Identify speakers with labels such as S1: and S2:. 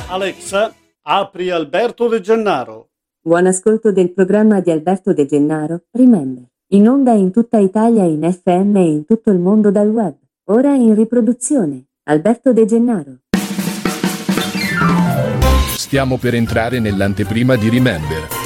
S1: Alexa, apri Alberto De Gennaro.
S2: Buon ascolto del programma di Alberto De Gennaro, Remember. In onda in tutta Italia, in FM e in tutto il mondo dal web. Ora in riproduzione. Alberto De Gennaro.
S3: Stiamo per entrare nell'anteprima di Remember.